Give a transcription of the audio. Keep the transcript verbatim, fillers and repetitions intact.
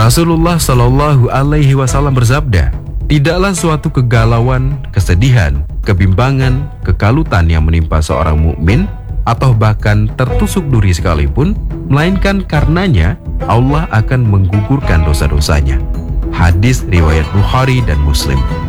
Rasulullah Shallallahu Alaihi Wasallam bersabda, tidaklah suatu kegalauan, kesedihan, kebimbangan, kekalutan yang menimpa seorang mukmin atau bahkan tertusuk duri sekalipun, melainkan karenanya Allah akan menggugurkan dosa-dosanya. Hadis riwayat Bukhari dan Muslim.